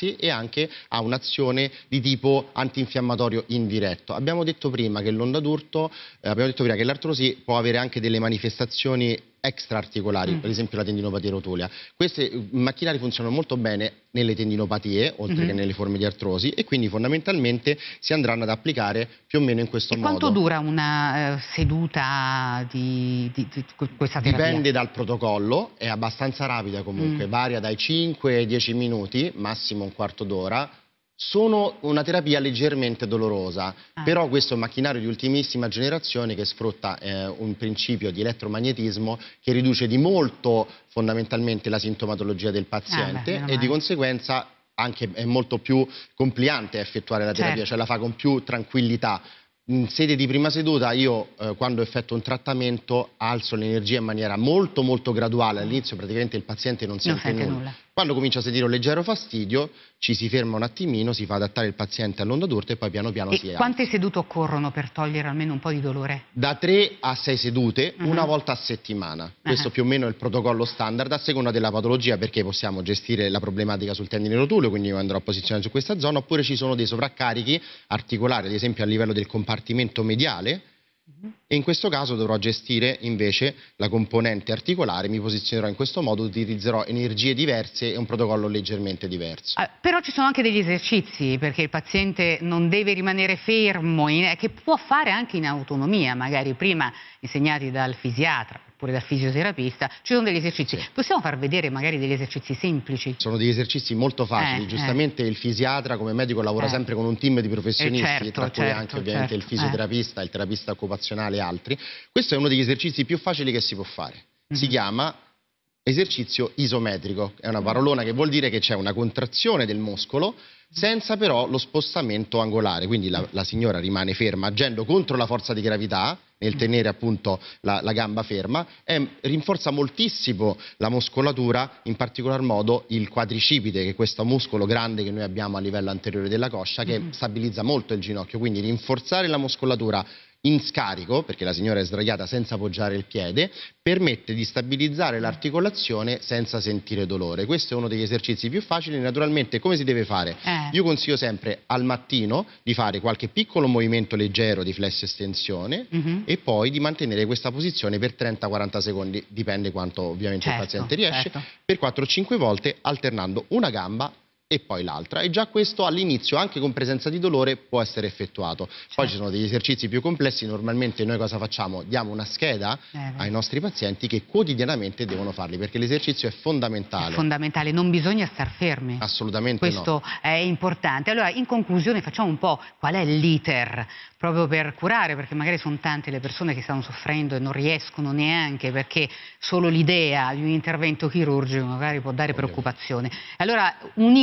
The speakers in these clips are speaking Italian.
rilassarsi e anche ha un'azione di tipo antinfiammatorio indiretto. Abbiamo detto prima che l'artrosi può avere anche delle manifestazioni extraarticolari, per esempio la tendinopatia rotulea. Questi macchinari funzionano molto bene nelle tendinopatie, oltre che nelle forme di artrosi, e quindi fondamentalmente si andranno ad applicare più o meno in questo modo. Quanto dura una seduta di questa terapia? Dipende dal protocollo, è abbastanza rapida comunque, varia dai 5 ai 10 minuti, massimo un quarto d'ora. Sono una terapia leggermente dolorosa, però questo è un macchinario di ultimissima generazione che sfrutta un principio di elettromagnetismo che riduce di molto fondamentalmente la sintomatologia del paziente e di conseguenza anche è molto più compliante effettuare la terapia, cioè la fa con più tranquillità. In sede di prima seduta io quando effettuo un trattamento alzo l'energia in maniera molto graduale, all'inizio praticamente il paziente non sente nulla. Quando comincia a sentire un leggero fastidio ci si ferma un attimino, si fa adattare il paziente all'onda d'urto e poi piano piano si alza. Quante sedute occorrono per togliere almeno un po' di dolore? Da 3 a 6 sedute, una volta a settimana. Questo più o meno è il protocollo standard a seconda della patologia, perché possiamo gestire la problematica sul tendine rotuleo, quindi io andrò a posizionare su questa zona, oppure ci sono dei sovraccarichi articolari, ad esempio a livello del compartimento mediale, e in questo caso dovrò gestire invece la componente articolare, mi posizionerò in questo modo, utilizzerò energie diverse e un protocollo leggermente diverso. Però ci sono anche degli esercizi, perché il paziente non deve rimanere fermo, che può fare anche in autonomia, magari prima insegnati dal fisiatra oppure dal fisioterapista. Ci sono degli esercizi, possiamo far vedere magari degli esercizi semplici? Sono degli esercizi molto facili, giustamente il fisiatra come medico lavora sempre con un team di professionisti, tra cui anche ovviamente il fisioterapista, il terapista occupazionale e altri. Questo è uno degli esercizi più facili che si può fare, si chiama esercizio isometrico, è una parolona che vuol dire che c'è una contrazione del muscolo senza però lo spostamento angolare, quindi la signora rimane ferma agendo contro la forza di gravità nel tenere appunto la gamba ferma e rinforza moltissimo la muscolatura, in particolar modo il quadricipite, che è questo muscolo grande che noi abbiamo a livello anteriore della coscia che stabilizza molto il ginocchio, quindi rinforzare la muscolatura in scarico, perché la signora è sdraiata senza appoggiare il piede, permette di stabilizzare l'articolazione senza sentire dolore. Questo è uno degli esercizi più facili. Naturalmente come si deve fare? Io consiglio sempre al mattino di fare qualche piccolo movimento leggero di flesso estensione e poi di mantenere questa posizione per 30-40 secondi, dipende quanto ovviamente il paziente riesce, per 4-5 volte alternando una gamba e poi l'altra, e già questo all'inizio anche con presenza di dolore può essere effettuato. Poi ci sono degli esercizi più complessi, normalmente noi cosa facciamo? Diamo una scheda ai nostri pazienti che quotidianamente devono farli, perché l'esercizio è fondamentale. È fondamentale, non bisogna star fermi. Assolutamente questo è importante. Allora, in conclusione facciamo un po' qual è l'iter proprio per curare, perché magari sono tante le persone che stanno soffrendo e non riescono neanche, perché solo l'idea di un intervento chirurgico magari può dare preoccupazione. Allora, un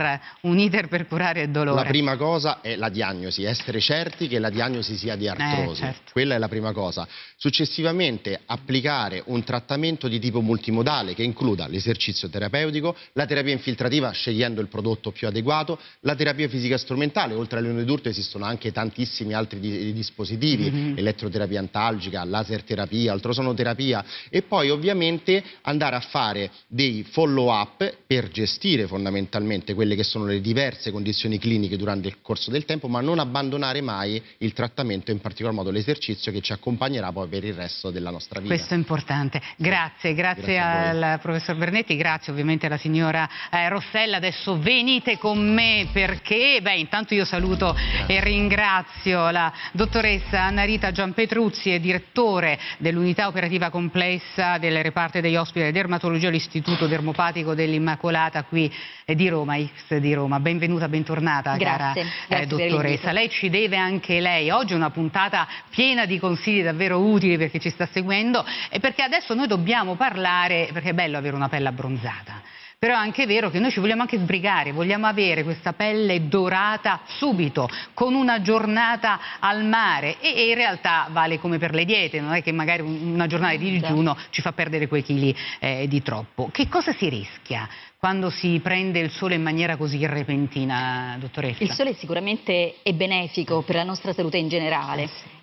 iter per curare il dolore. La prima cosa è la diagnosi, essere certi che la diagnosi sia di artrosi, quella è la prima cosa. Successivamente applicare un trattamento di tipo multimodale che includa l'esercizio terapeutico, la terapia infiltrativa scegliendo il prodotto più adeguato, la terapia fisica strumentale, oltre alle onde d'urto esistono anche tantissimi altri dispositivi, elettroterapia antalgica, laser terapia, ultrasonoterapia, e poi ovviamente andare a fare dei follow up per gestire fondamentalmente quelle che sono le diverse condizioni cliniche durante il corso del tempo, ma non abbandonare mai il trattamento, in particolar modo l'esercizio che ci accompagnerà poi per il resto della nostra vita. Questo è importante. Grazie al professor Bernetti, grazie ovviamente alla signora Rossella. Adesso venite con me perché, intanto io saluto e ringrazio la dottoressa Anna Rita Gianpetruzzi, è direttore dell'unità operativa complessa del reparto degli ospiti di dermatologia all'Istituto Dermopatico dell'Immacolata qui di Roma, X di Roma. Benvenuta, bentornata, cara dottoressa. Lei ci deve anche lei. Oggi è una puntata piena di consigli davvero utili per chi ci sta seguendo e perché adesso noi dobbiamo parlare, perché è bello avere una pelle abbronzata. Però è anche vero che noi ci vogliamo anche sbrigare, vogliamo avere questa pelle dorata subito, con una giornata al mare e in realtà vale come per le diete, non è che magari una giornata di digiuno ci fa perdere quei chili di troppo. Che cosa si rischia quando si prende il sole in maniera così repentina, dottoressa? Il sole sicuramente è benefico per la nostra salute in generale.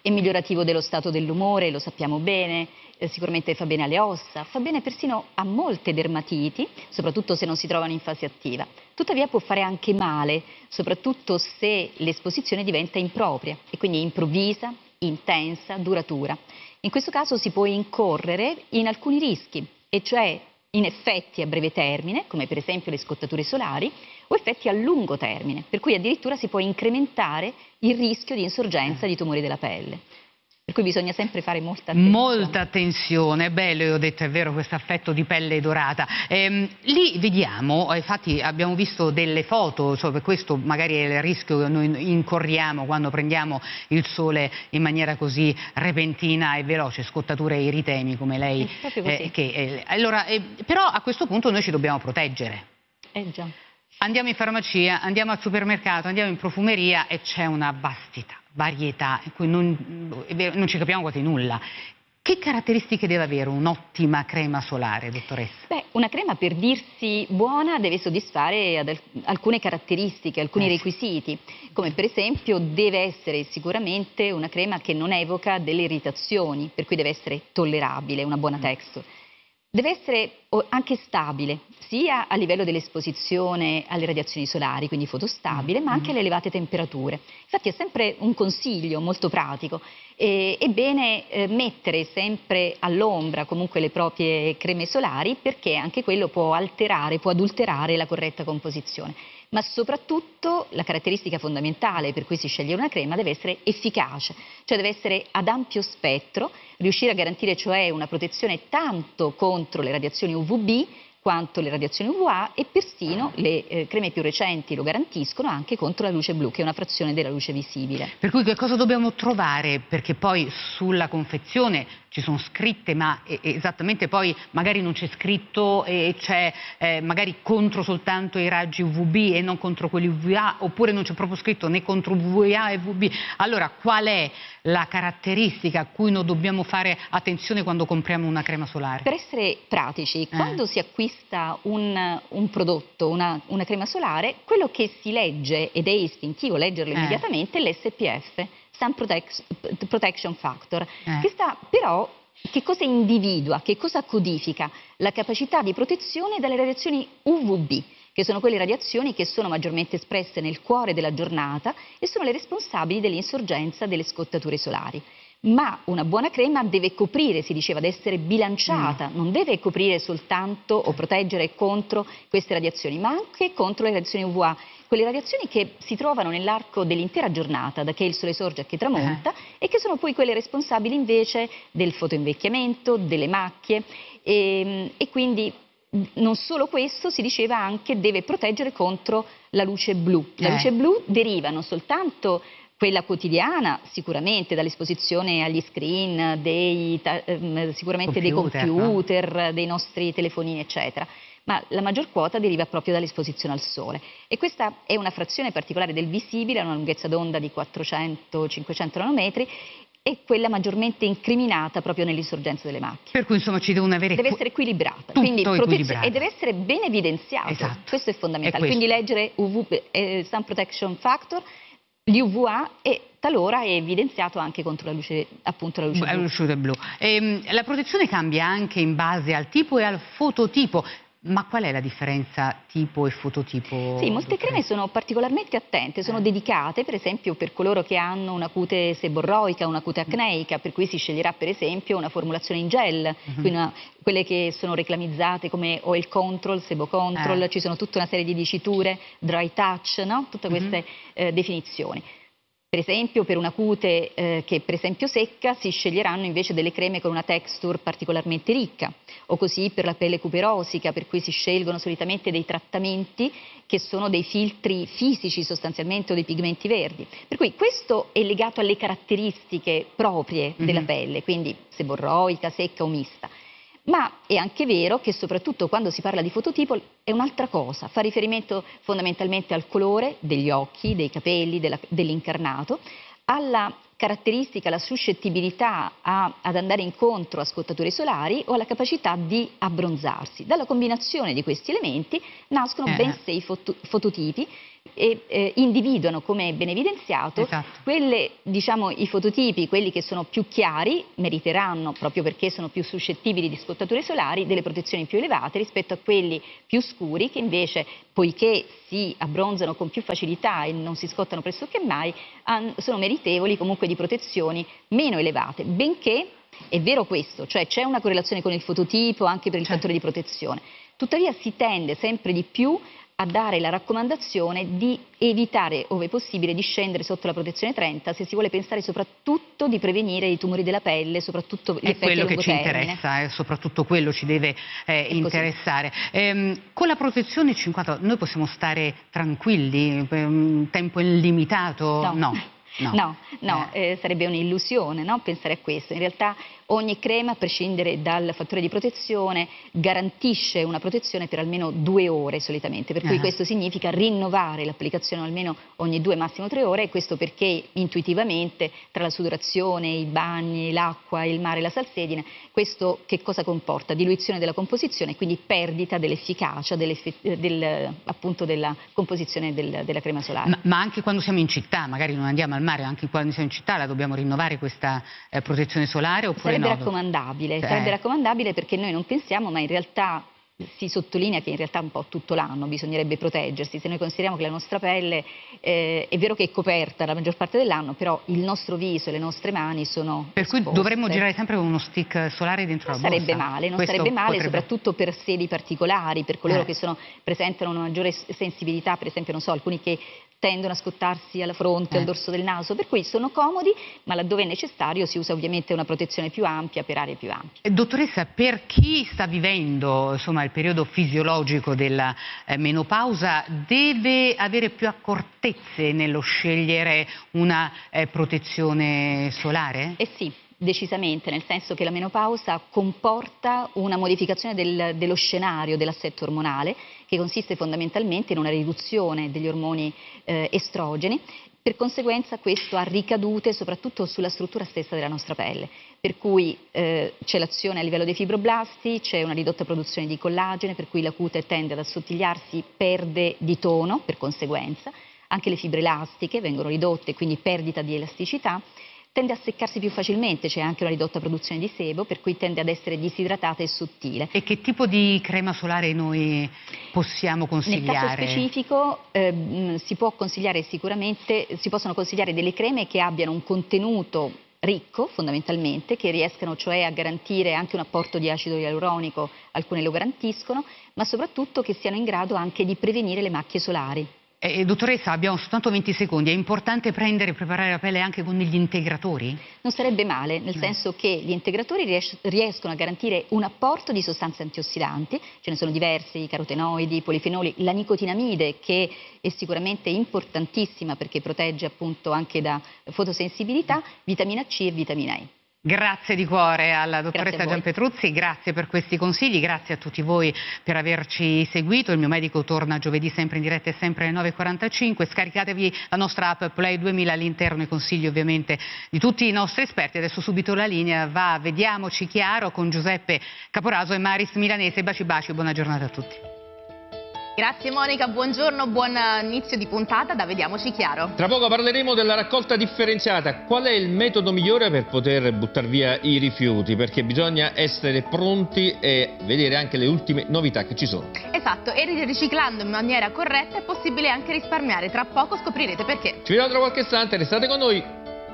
è migliorativo dello stato dell'umore, lo sappiamo bene, sicuramente fa bene alle ossa, fa bene persino a molte dermatiti, soprattutto se non si trovano in fase attiva. Tuttavia può fare anche male, soprattutto se l'esposizione diventa impropria e quindi improvvisa, intensa, duratura. In questo caso si può incorrere in alcuni rischi, e cioè in effetti a breve termine, come per esempio le scottature solari, o effetti a lungo termine, per cui addirittura si può incrementare il rischio di insorgenza di tumori della pelle. Per cui bisogna sempre fare molta attenzione. Molta attenzione, bello, io ho detto, è vero, questo affetto di pelle dorata. Lì vediamo, infatti abbiamo visto delle foto, cioè per questo magari è il rischio che noi incorriamo quando prendiamo il sole in maniera così repentina e veloce, scottature e eritemi come lei. Proprio così. Però a questo punto noi ci dobbiamo proteggere. Già. Andiamo in farmacia, andiamo al supermercato, andiamo in profumeria e c'è una vastità, varietà, in cui non ci capiamo quasi nulla. Che caratteristiche deve avere un'ottima crema solare, dottoressa? Beh, una crema per dirsi buona deve soddisfare alcune caratteristiche, alcuni requisiti, come per esempio deve essere sicuramente una crema che non evoca delle irritazioni, per cui deve essere tollerabile, una buona texture. Deve essere anche stabile, sia a livello dell'esposizione alle radiazioni solari, quindi fotostabile, ma anche alle elevate temperature. Infatti è sempre un consiglio molto pratico. È bene mettere sempre all'ombra comunque le proprie creme solari, perché anche quello può alterare, può adulterare la corretta composizione. Ma soprattutto la caratteristica fondamentale per cui si sceglie una crema deve essere efficace, cioè deve essere ad ampio spettro, riuscire a garantire cioè una protezione tanto contro le radiazioni UVB quanto le radiazioni UVA, e persino le creme più recenti lo garantiscono anche contro la luce blu, che è una frazione della luce visibile. Per cui che cosa dobbiamo trovare? Perché poi sulla confezione ci sono scritte, ma esattamente poi magari non c'è scritto e c'è magari contro soltanto i raggi UVB e non contro quelli UVA, oppure non c'è proprio scritto né contro UVA e UVB. Allora qual è la caratteristica a cui noi dobbiamo fare attenzione quando compriamo una crema solare? Per essere pratici, quando si acquista un prodotto, una crema solare, quello che si legge, ed è istintivo leggerlo immediatamente, è l'SPF, Sun Protection Factor, che sta però, che cosa individua, che cosa codifica? La capacità di protezione dalle radiazioni UVB, che sono quelle radiazioni che sono maggiormente espresse nel cuore della giornata e sono le responsabili dell'insorgenza delle scottature solari. Ma una buona crema deve coprire, si diceva, deve essere bilanciata, non deve coprire soltanto o proteggere contro queste radiazioni, ma anche contro le radiazioni UVA, quelle radiazioni che si trovano nell'arco dell'intera giornata, da che il sole sorge a che tramonta, e che sono poi quelle responsabili invece del fotoinvecchiamento, delle macchie, e quindi non solo questo, si diceva anche deve proteggere contro la luce blu. La luce blu deriva non soltanto quella quotidiana, sicuramente dall'esposizione agli screen, sicuramente dei computer, dei nostri telefonini, eccetera, ma la maggior quota deriva proprio dall'esposizione al sole. E questa è una frazione particolare del visibile, ha una lunghezza d'onda di 400-500 nanometri, è quella maggiormente incriminata proprio nell'insorgenza delle macchie. Per cui insomma ci devono avere... Deve essere equilibrata, e deve essere ben evidenziato, questo è fondamentale. Quindi leggere Sun Protection Factor, gli UVA, e talora è evidenziato anche contro la luce, appunto la luce blu. La protezione cambia anche in base al tipo e al fototipo. Ma qual è la differenza tipo e fototipo? Sì, molte creme sono particolarmente attente, sono dedicate per esempio per coloro che hanno una cute seborroica, una cute acneica, per cui si sceglierà per esempio una formulazione in gel, quelle che sono reclamizzate come Oil Control, Sebo Control, ci sono tutta una serie di diciture, Dry Touch, no? Tutte queste definizioni. Per esempio per una cute che per esempio secca si sceglieranno invece delle creme con una texture particolarmente ricca, o così per la pelle cuperosica, per cui si scelgono solitamente dei trattamenti che sono dei filtri fisici sostanzialmente, o dei pigmenti verdi. Per cui questo è legato alle caratteristiche proprie della pelle, quindi seborroica, secca o mista. Ma è anche vero che soprattutto quando si parla di fototipo è un'altra cosa, fa riferimento fondamentalmente al colore degli occhi, dei capelli, dell'incarnato, alla caratteristica, alla suscettibilità ad andare incontro a scottature solari o alla capacità di abbronzarsi. Dalla combinazione di questi elementi nascono ben 6 fototipi e individuano, come ben evidenziato, esatto, diciamo, i fototipi, quelli che sono più chiari, meriteranno, proprio perché sono più suscettibili di scottature solari, delle protezioni più elevate rispetto a quelli più scuri che invece, poiché si abbronzano con più facilità e non si scottano pressoché mai, sono meritevoli comunque di protezioni meno elevate, benché è vero questo, cioè c'è una correlazione con il fototipo anche per il fattore di protezione, tuttavia si tende sempre di più a dare la raccomandazione di evitare, ove possibile, di scendere sotto la protezione 30 se si vuole pensare soprattutto di prevenire i tumori della pelle, soprattutto gli effetti a lungo termine. È quello che ci interessa, soprattutto quello ci deve interessare. Con la protezione 50 noi possiamo stare tranquilli per un tempo illimitato? No, sarebbe un'illusione, no? Pensare a questo. In realtà ogni crema, a prescindere dal fattore di protezione, garantisce una protezione per almeno 2 ore solitamente, per cui questo significa rinnovare l'applicazione almeno ogni 2, massimo 3 ore, e questo perché intuitivamente tra la sudorazione, i bagni, l'acqua, il mare e la salsedine, questo che cosa comporta? Diluizione della composizione, quindi perdita dell'efficacia appunto della composizione della crema solare. Ma anche quando siamo in città, magari non andiamo al mare, anche quando siamo in città la dobbiamo rinnovare questa protezione solare oppure sarebbe raccomandabile, sarebbe raccomandabile, perché noi non pensiamo, ma in realtà si sottolinea che in realtà un po' tutto l'anno bisognerebbe proteggersi. Se noi consideriamo che la nostra pelle è vero che è coperta la maggior parte dell'anno, però il nostro viso e le nostre mani sono per esposte. Cui dovremmo girare sempre con uno stick solare dentro la borsa. Non sarebbe male, soprattutto per sedi particolari, per coloro che presentano una maggiore sensibilità, per esempio, non so, alcuni che tendono a scottarsi alla fronte, al dorso del naso, per cui sono comodi, ma laddove è necessario si usa ovviamente una protezione più ampia per aree più ampie. Dottoressa, per chi sta vivendo il periodo fisiologico della menopausa, deve avere più accortezze nello scegliere una protezione solare? Sì. Decisamente, nel senso che la menopausa comporta una modificazione dello scenario dell'assetto ormonale, che consiste fondamentalmente in una riduzione degli ormoni estrogeni. Per conseguenza questo ha ricadute soprattutto sulla struttura stessa della nostra pelle, per cui c'è l'azione a livello dei fibroblasti, c'è una ridotta produzione di collagene, per cui la cute tende ad assottigliarsi, perde di tono per conseguenza, anche le fibre elastiche vengono ridotte, quindi perdita di elasticità. Tende a seccarsi più facilmente, c'è anche una ridotta produzione di sebo, per cui tende ad essere disidratata e sottile. E che tipo di crema solare noi possiamo consigliare? Nel caso specifico si può consigliare sicuramente, si possono consigliare delle creme che abbiano un contenuto ricco, fondamentalmente, che riescano cioè a garantire anche un apporto di acido ialuronico, alcune lo garantiscono, ma soprattutto che siano in grado anche di prevenire le macchie solari. Dottoressa, abbiamo soltanto 20 secondi, è importante prendere e preparare la pelle anche con degli integratori? Non sarebbe male, nel senso che gli integratori riescono a garantire un apporto di sostanze antiossidanti, ce ne sono diversi, i carotenoidi, i polifenoli, la nicotinamide, che è sicuramente importantissima perché protegge appunto anche da fotosensibilità, vitamina C e vitamina E. Grazie di cuore alla dottoressa Gianpetruzzi, grazie per questi consigli, grazie a tutti voi per averci seguito. Il mio medico torna giovedì sempre in diretta e sempre alle 9:45. Scaricatevi la nostra app Play 2000, all'interno i consigli ovviamente di tutti i nostri esperti. Adesso subito la linea va Vediamoci Chiaro con Giuseppe Caporaso e Maris Milanese. Baci baci, buona giornata a tutti. Grazie Monica, buongiorno, buon inizio di puntata da Vediamoci Chiaro. Tra poco parleremo della raccolta differenziata. Qual è il metodo migliore per poter buttare via i rifiuti? Perché bisogna essere pronti e vedere anche le ultime novità che ci sono. Esatto, e riciclando in maniera corretta è possibile anche risparmiare. Tra poco scoprirete perché. Ci vediamo tra qualche istante, restate con noi.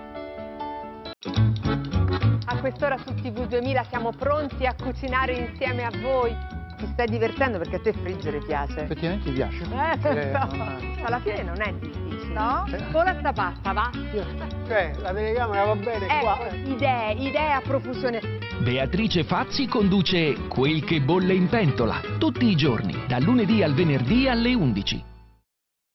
A quest'ora su TV 2000 siamo pronti a cucinare insieme a voi. Ti stai divertendo perché a te friggere piace. Effettivamente piace. Alla fine non è difficile. No? Vola sta pasta, va? La telecamera va bene qua. Idee a profusione. Beatrice Fazzi conduce Quel che bolle in pentola, tutti i giorni, dal lunedì al venerdì alle 11.